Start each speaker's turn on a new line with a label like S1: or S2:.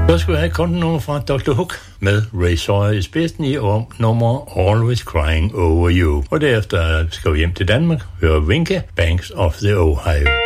S1: Så skal vi have kontenummer fra Dr. Hook med Ray Sawyer i spidsen i nummer Always Crying Over You. Og derefter skal vi hjem til Danmark, høre Vinke, Banks of the Ohio.